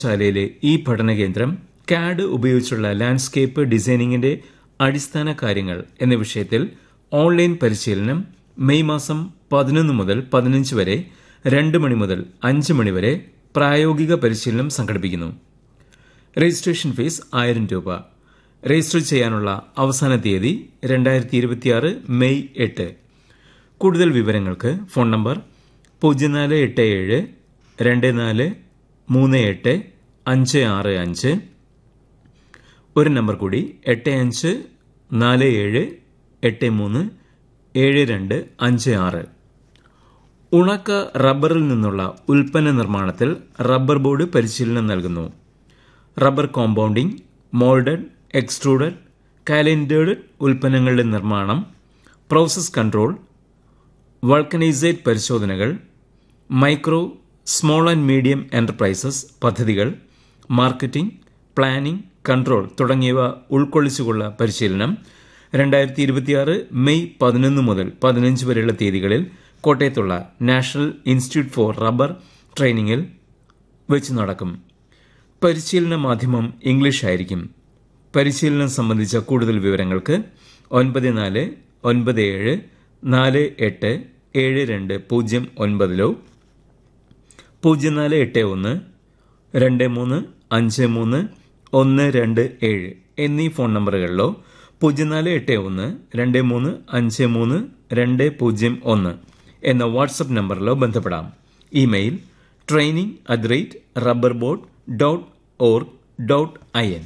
ശാലയിലെ ഈ പഠനകേന്ദ്രം കാഡ് ഉപയോഗിച്ചുള്ള ലാൻഡ്സ്കേപ്പ് ഡിസൈനിങ്ങിന്റെ അടിസ്ഥാന കാര്യങ്ങൾ എന്ന വിഷയത്തിൽ ഓൺലൈൻ പരിശീലനം മെയ് മാസം 11 മുതൽ 15 വരെ 2 മണി മുതൽ 5 മണി വരെ പ്രായോഗിക പരിശീലനം സംഘടിപ്പിക്കുന്നു. രജിസ്ട്രേഷൻ ഫീസ് 1000 രൂപ. രജിസ്റ്റർ ചെയ്യാനുള്ള അവസാന തീയതി 2026 മെയ് 8. കൂടുതൽ വിവരങ്ങൾക്ക് ഫോൺ നമ്പർ 0487 24 38 565. ഒരു നമ്പർ കൂടി 85 47 83 7256. ഉണക്ക റബ്ബറിൽ നിന്നുള്ള ഉൽപ്പന്ന നിർമ്മാണത്തിൽ റബ്ബർ ബോർഡ് പരിശീലനം നൽകുന്നു. റബ്ബർ കോമ്പൗണ്ടിംഗ്, മോൾഡഡ്, എക്സ്ട്രൂഡഡ്, കാലിൻഡേഡ് ഉൽപ്പന്നങ്ങളുടെ നിർമ്മാണം, പ്രോസസ് കൺട്രോൾ, വൾക്കനൈസേറ്റ് പരിശോധനകൾ, micro, small and medium enterprises പദ്ധതികൾ, മാർക്കറ്റിംഗ്, പ്ലാനിംഗ്, കൺട്രോൾ തുടങ്ങിയവ ഉൾക്കൊള്ളിച്ചുള്ള പരിശീലനം 2026 മെയ് 11 മുതൽ 15 വരെയുള്ള തീയതികളിൽ കോട്ടയത്തുള്ള നാഷണൽ ഇൻസ്റ്റിറ്റ്യൂട്ട് ഫോർ റബ്ബർ ട്രെയിനിങ്ങിൽ വെച്ച് നടക്കും. പരിശീലന മാധ്യമം ഇംഗ്ലീഷ് ആയിരിക്കും. പരിശീലനം സംബന്ധിച്ച കൂടുതൽ വിവരങ്ങൾക്ക് 94 97 48 7209 0481 23 53 127 എന്നീ ഫോൺ നമ്പറുകളിലോ 0481 23 53 201 എന്ന വാട്സ്ആപ്പ് നമ്പറിലോ ബന്ധപ്പെടാം. Email training@rubberboard.org.in.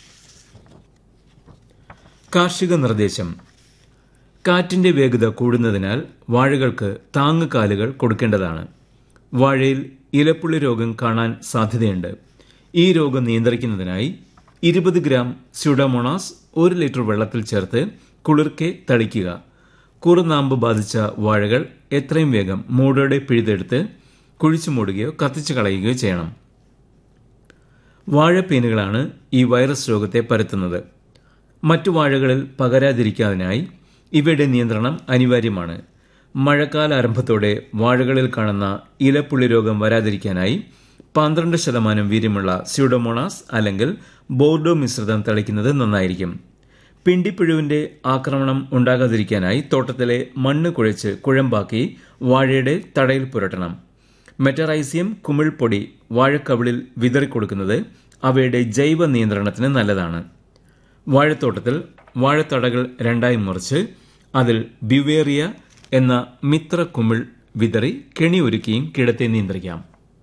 കാർഷിക നിർദ്ദേശം. കാറ്റിന്റെ വേഗത കൂടുന്നതിനാൽ വാഴകൾക്ക് താങ്ങുകാലുകൾ കൊടുക്കേണ്ടതാണ്. വാഴയിൽ ഇലപ്പുള്ളി രോഗം കാണാൻ സാധ്യതയുണ്ട്. ഈ രോഗം നിയന്ത്രിക്കുന്നതിനായി 20 ഗ്രാം സ്യൂഡോമോണാസ് 1 ലിറ്റർ വെള്ളത്തിൽ ചേർത്ത് കുളിർക്കെ തളിക്കുക. കുറുനാമ്പ് ബാധിച്ച വാഴകൾ എത്രയും വേഗം മൂടോടെ പിഴുതെടുത്ത് കുഴിച്ചു മൂടുകയോ കത്തിച്ചു കളയുകയോ ചെയ്യണം. വാഴപ്പീനുകളാണ് ഈ വൈറസ് രോഗത്തെ പരത്തുന്നത്. മറ്റു വാഴകളിൽ പകരാതിരിക്കാനായി ഇവയുടെ നിയന്ത്രണം അനിവാര്യമാണ്. മഴക്കാലാരംഭത്തോടെ വാഴകളിൽ കാണുന്ന ഇലപ്പുള്ളി രോഗം വരാതിരിക്കാനായി 12% വീര്യമുള്ള സ്യൂഡോമോണാസ് അല്ലെങ്കിൽ ബോർഡോ മിശ്രിതം തളിക്കുന്നത് നന്നായിരിക്കും. പിണ്ടിപ്പുഴുവിന്റെ ആക്രമണം ഉണ്ടാകാതിരിക്കാനായി തോട്ടത്തിലെ മണ്ണ് കുഴച്ച് കുഴമ്പാക്കി വാഴയുടെ തടയിൽ പുരട്ടണം. മെറ്ററൈസിയം കുമിൾപ്പൊടി വാഴക്കവിളിൽ വിതറിക്കൊടുക്കുന്നത് അവയുടെ ജൈവ നിയന്ത്രണത്തിന് നല്ലതാണ്. വാഴത്തോട്ടത്തിൽ വാഴത്തടകൾ 2 മുറിച്ച് അതിൽ ബ്യുവേറിയ എന്ന മിത്ര കുമിൾ വിതറി കെണി ഒരുക്കിയും കിടത്തെ നിയന്ത്രിക്കാം.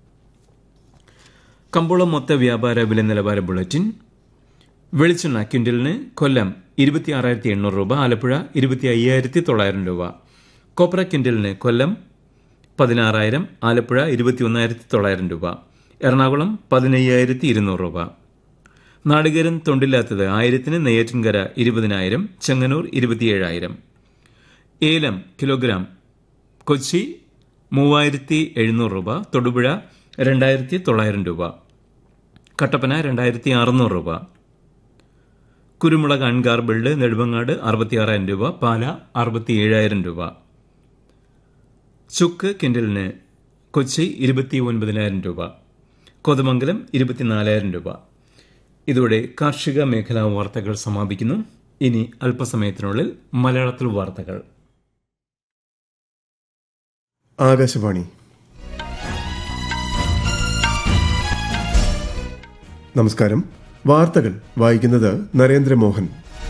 കമ്പോളം മൊത്ത വ്യാപാര വില നിലവാര ബുള്ളറ്റിൻ. വെളിച്ചെണ്ണ ക്വിന്റലിന് കൊല്ലം 26,800 രൂപ, ആലപ്പുഴ 25,900 രൂപ. കൊപ്ര ക്വിന്റലിന് കൊല്ലം 16,000, ആലപ്പുഴ 21,900 രൂപ, എറണാകുളം 15,200 രൂപ. നാളികേരം തൊണ്ടില്ലാത്തത് 1000-ന് നെയ്യാറ്റിൻകര 20,000, ചെങ്ങന്നൂർ 27,000. ഏലം കിലോഗ്രാം കൊച്ചി 3,700 രൂപ, തൊടുപുഴ 2,900 രൂപ, കട്ടപ്പന 2,600 രൂപ. കുരുമുളക് അൺഗാർബിൾഡ് നെടുമങ്ങാട് 66,000 രൂപ, പാല 67,000 രൂപ. ചുക്ക് കിൻഡലിന് കൊച്ചി 29,000 രൂപ, കോതമംഗലം 24,000 രൂപ. ഇതോടെ കാർഷിക മേഖലാ വാർത്തകൾ സമാപിക്കുന്നു. ഇനി അല്പസമയത്തിനുള്ളിൽ മലയാളത്തിൽ വാർത്തകൾ. ആകാശവാണി. നമസ്കാരം. വാർത്തകൾ വായിക്കുന്നത് നരേന്ദ്രമോഹൻ.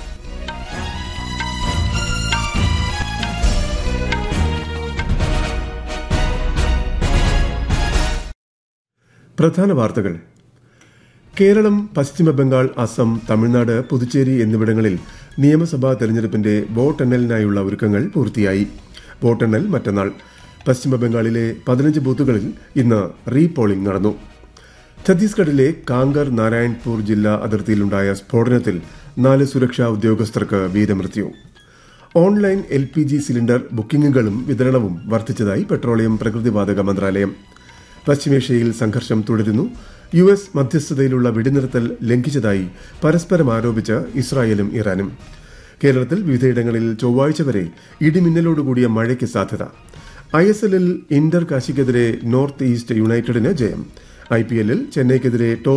പ്രധാന വാർത്തകൾ. കേരളം, പശ്ചിമബംഗാൾ, അസം, തമിഴ്നാട്, പുതുച്ചേരി എന്നിവിടങ്ങളിൽ നിയമസഭാ തെരഞ്ഞെടുപ്പിന്റെ വോട്ടെണ്ണലിനായുള്ള ഒരുക്കങ്ങൾ പൂർത്തിയായി. വോട്ടെണ്ണൽ മറ്റന്നാൾ. പശ്ചിമബംഗാളിലെ 15 ബൂത്തുകളിൽ ഇന്ന് റീപോളിംഗ് നടന്നു. ഛത്തീസ്ഗഡിലെ കാങ്കർ നാരായൺപൂർ ജില്ലാ അതിർത്തിയിലുണ്ടായ സ്ഫോടനത്തിൽ 4 സുരക്ഷാ ഉദ്യോഗസ്ഥർക്ക് വീരമൃത്യു. ഓൺലൈൻ LPG സിലിണ്ടർ ബുക്കിംഗുകളും വിതരണവും വർദ്ധിച്ചതായി പെട്രോളിയം പ്രകൃതിവാതക മന്ത്രാലയം. പശ്ചിമേഷ്യയിൽ സംഘർഷം തുടരുന്നു. US മധ്യസ്ഥതയിലുള്ള വെടിനിർത്തൽ ലംഘിച്ചതായി പരസ്പരം ആരോപിച്ച് ഇസ്രായേലും ഇറാനും. കേരളത്തിൽ വിവിധയിടങ്ങളിൽ ചൊവ്വാഴ്ച വരെ ഇടിമിന്നലോടുകൂടിയ മഴയ്ക്ക് സാധ്യത. ISLൽ ഇന്റർ കാശിക്കെതിരെ നോർത്ത് ഈസ്റ്റ് യുണൈറ്റഡിന് ജയം. IPLൽ ചെന്നൈക്കെതിരെ